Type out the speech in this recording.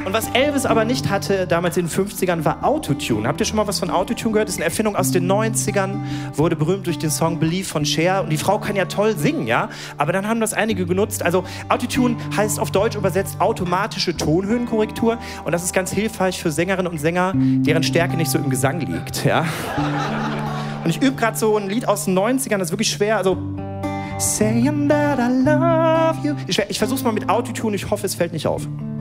Und was Elvis aber nicht hatte damals in den 50ern, war Autotune. Habt ihr schon mal was von Autotune gehört? Das ist eine Erfindung aus den 90ern, wurde berühmt durch den Song Believe von Cher. Und die Frau kann ja toll singen, ja? Aber dann haben das einige genutzt. Also Autotune heißt auf Deutsch übersetzt automatische Tonhöhenkorrektur. Und das ist ganz hilfreich für Sängerinnen und Sänger, deren Stärke nicht so im Gesang liegt, ja? Und ich übe gerade so ein Lied aus den 90ern, das ist wirklich schwer, also Saying that I love you. Ich versuch's mal mit Autotune, ich hoffe, es fällt nicht auf.